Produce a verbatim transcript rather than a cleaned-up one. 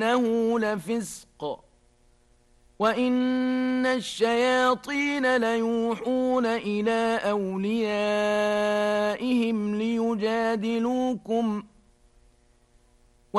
إنه لفسق وإن الشياطين ليوحون إلى أوليائهم ليجادلوكم